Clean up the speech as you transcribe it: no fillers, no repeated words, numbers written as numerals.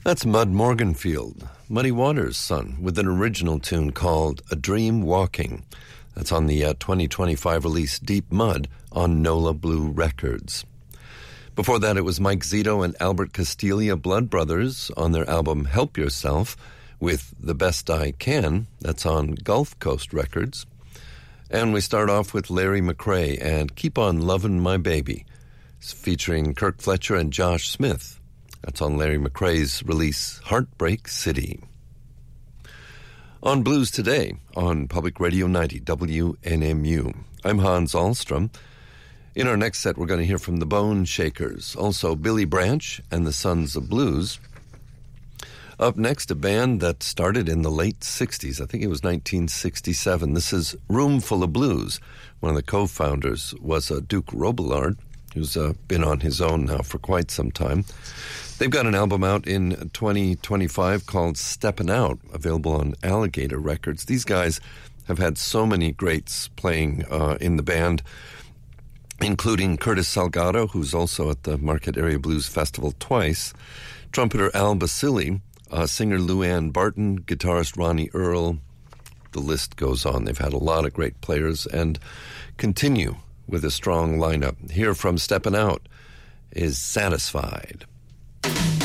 That's Mud Morganfield, Muddy Waters' son, with an original tune called A Dream Walking. That's on the 2025 release Deep Mud on NOLA Blue Records. Before that, it was Mike Zito and Albert Castiglia, Blood Brothers, on their album Help Yourself with The Best I Can. That's on Gulf Coast Records. And we start off with Larry McCray and Keep On Lovin' My Baby, featuring Kirk Fletcher and Josh Smith. That's on Larry McCray's release Heartbreak City. On Blues Today, on Public Radio 90 WNMU, I'm Hans Ahlstrom. In our next set, we're going to hear from the Bone Shakers, also Billy Branch and the Sons of Blues. Up next, a band that started in the late 60s. I think it was 1967. This is Room Full of Blues. One of the co-founders was Duke Robillard, who's been on his own now for quite some time. They've got an album out in 2025 called Steppin' Out, available on Alligator Records. These guys have had so many greats playing in the band, including Curtis Salgado, who's also at the Market Area Blues Festival twice, trumpeter Al Basili, singer Luann Barton, guitarist Ronnie Earl. The list goes on. They've had a lot of great players and continue with a strong lineup. Here from Steppin' Out is Satisfied.